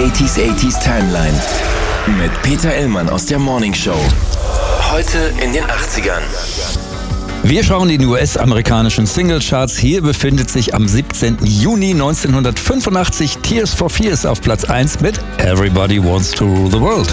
80s Timeline mit Peter Illmann aus der Morning Show. Heute in den 80ern. Wir schauen in die US-amerikanischen Singlecharts. Hier befindet sich am 17. Juni 1985 Tears for Fears auf Platz 1 mit Everybody Wants to Rule the World.